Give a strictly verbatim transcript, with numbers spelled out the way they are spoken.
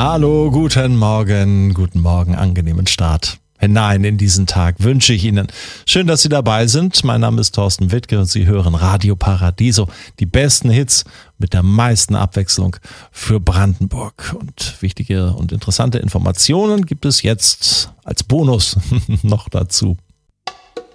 Hallo, guten Morgen, guten Morgen, angenehmen Start hinein in diesen Tag wünsche ich Ihnen. Schön, dass Sie dabei sind. Mein Name ist Thorsten Wittke und Sie hören Radio Paradiso. Die besten Hits mit der meisten Abwechslung für Brandenburg. Und wichtige und interessante Informationen gibt es jetzt als Bonus noch dazu.